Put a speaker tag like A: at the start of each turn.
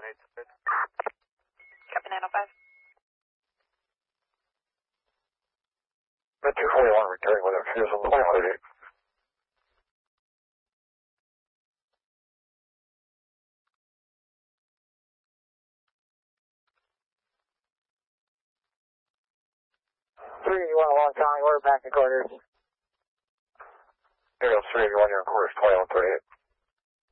A: Captain 905.
B: Met 241 returning with a fuse on the line. 3, you want a long time, order back in quarters. Aerial 3, you want your quarters 2138.